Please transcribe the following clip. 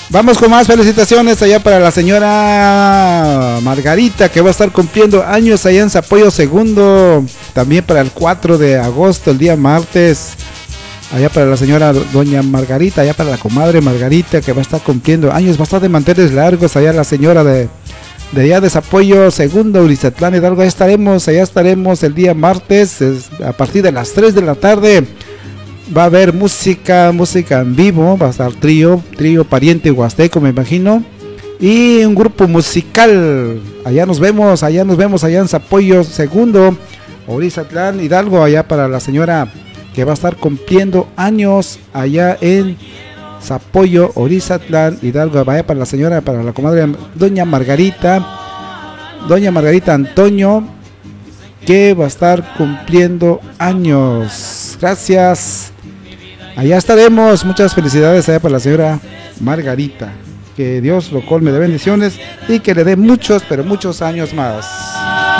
Vamos con más felicitaciones allá para la señora Margarita, que va a estar cumpliendo años allá en Zapoyo Segundo. También para el 4 de agosto, el día martes. Allá para la señora doña Margarita, allá para la comadre Margarita, que va a estar cumpliendo años. Va a estar de manteles largos allá la señora de allá de Zapoyo Segundo, Urizatlán Hidalgo. Allá estaremos el día martes, a partir de las 3 de la tarde. Va a haber música en vivo, va a estar trío pariente huasteco, me imagino, y un grupo musical. Allá nos vemos allá en Zapoyo Segundo, Urizatlán Hidalgo, allá para la señora que va a estar cumpliendo años allá en Zapoyo, Urizatlán Hidalgo. Vaya para la señora, para la comadre doña Margarita Antonio, que va a estar cumpliendo años. Gracias. Allá estaremos. Muchas felicidades allá para la señora Margarita. Que Dios lo colme de bendiciones y que le dé muchos, pero muchos años más.